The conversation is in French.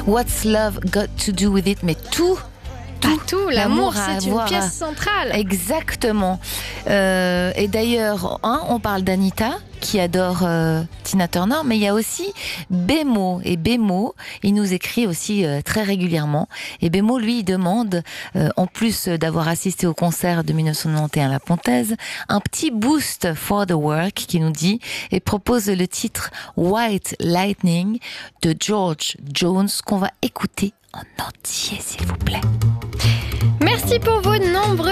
What's Love Got to Do With It, mais tout. Pas tout, l'amour, à c'est une avoir pièce centrale. Exactement. Et d'ailleurs, on parle d'Anita qui adore Tina Turner, mais il y a aussi Bémo. Et Bémo, il nous écrit aussi très régulièrement. Et Bémo, lui, il demande, en plus d'avoir assisté au concert de 1991 à La Pontaise, un petit boost for the work qui nous dit et propose le titre White Lightning de George Jones qu'on va écouter en entier, s'il vous plaît. Merci pour vos nombreux